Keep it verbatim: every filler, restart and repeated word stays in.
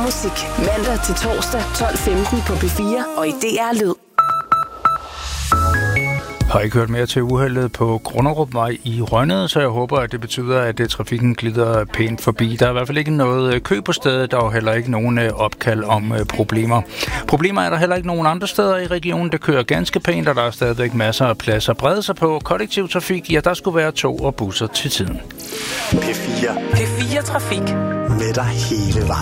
Musik mandag til torsdag tolv femten på P fire og i D R Lyd. Har ikke hørt mere til uheldet på Grunderupvej i Rønnede, så jeg håber, at det betyder, at trafikken glider pænt forbi. Der er i hvert fald ikke noget kø på stedet, der er jo heller ikke nogen opkald om problemer. Problemer er der heller ikke nogen andre steder i regionen. Det kører ganske pænt, og der er stadigvæk masser af plads at brede sig på. Kollektiv trafik, ja, der skulle være tog og busser til tiden. P fire. P fire Trafik. Med dig hele vejen.